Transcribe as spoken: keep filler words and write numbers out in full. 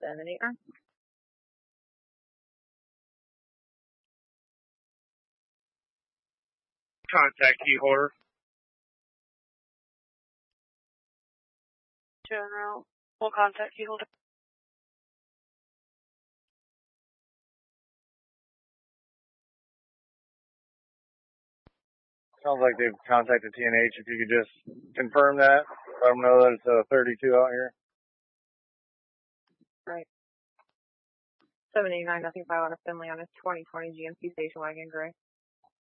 seventy-nine. Contact key holder. General, we'll contact key holder. Sounds like they've contacted T N H. If you could just confirm that, let them know that it's a thirty-two out here. Right. seventy-nine, nothing five out of Finley on his twenty twenty G M C station wagon gray.